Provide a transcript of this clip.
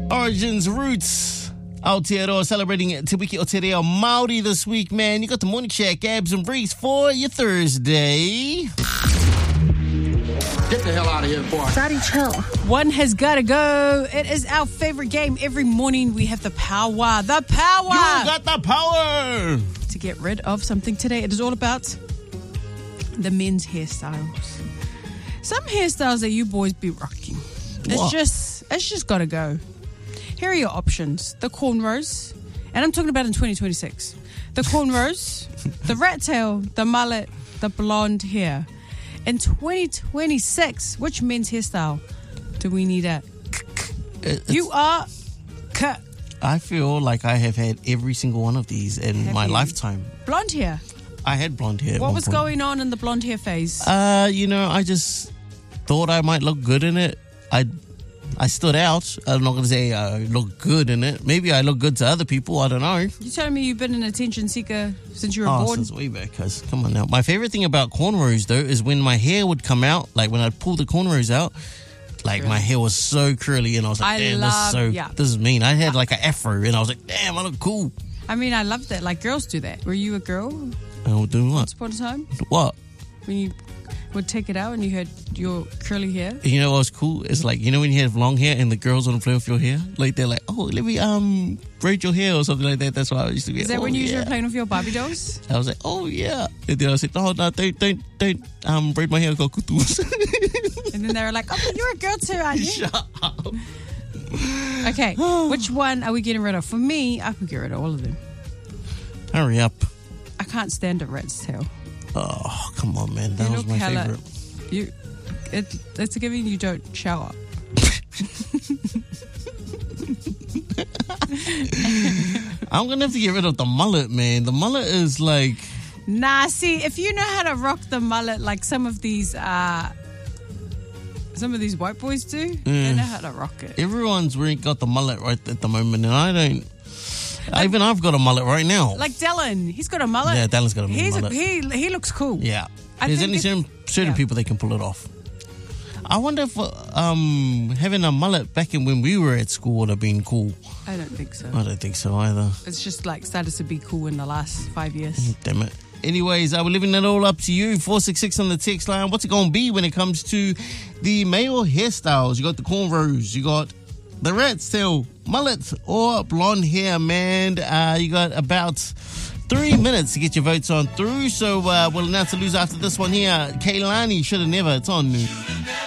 Origins, Roots, Aotearoa celebrating Te Wiki o Te Reo Māori this week, man. You got the Morning Shack, Gabs and Reese for your Thursday. Get the hell out of here, boy. Daddy, chill. One has got to go. It is our favorite game. Every morning we have the power. The power. You got the power. To get rid of something today. It is all about the men's hairstyles. Some hairstyles that you boys be rocking. What? It's just got to go. Here are your options. The cornrows. And I'm talking about in 2026. The cornrows, the rat tail, the mullet, the blonde hair. In 2026, which men's hairstyle do we need at? You are cut. I feel like I have had every single one of these in my lifetime. Blonde hair. I had blonde hair. What was going on in the blonde hair phase? I just thought I might look good in it. I stood out. I'm not going to say I look good in it. Maybe I look good to other people. I don't know. You telling me you've been an attention seeker since you were born? Since way back. Cause come on now. My favorite thing about cornrows though is when my hair would come out. Like when I'd pull the cornrows out, like my hair was so curly, and I was like, "Damn, this is mean." I had like an afro, and I was like, "Damn, I look cool." I mean, I love that. Like girls do that. Were you a girl? I would do what? Once upon a time. What? When you would take it out and you had your curly hair. You know what's cool? It's like, you know when you have long hair and the girls want to play with your hair? Like they're like, "Oh, let me braid your hair," or something like that. That's why I used to be. Is that when you were playing with your Barbie dolls? I was like, "Oh yeah," and then I said, "No, don't braid my hair, go kutus." And then they were like, "Oh, but you're a girl too, aren't you?" Shut up. Okay, which one are we getting rid of? For me, I could get rid of all of them. Hurry up. I can't stand a rat's tail. Oh, come on, man. That was my favorite. It's a given you don't shower. I'm going to have to get rid of the mullet, man. The mullet is like... Nah, see, if you know how to rock the mullet like some of these white boys do, they know how to rock it. Everyone's really got the mullet right at the moment, and I don't... Even I've got a mullet right now. Like Dylan, he's got a mullet. Yeah, Dylan's got a mullet. He looks cool. Yeah. There's only certain people that can pull it off. I wonder if having a mullet back in when we were at school would have been cool. I don't think so. I don't think so either. It's just like started to be cool in the last 5 years. Damn it. Anyways, we're leaving it all up to you. 466 on the text line. What's it going to be when it comes to the male hairstyles? You got the cornrows. You got the rat's tail, mullet, or blonde hair, man. You got about 3 minutes to get your votes on through. So we'll announce the loser after this one here. Kaylani, Shoulda Never. It's on.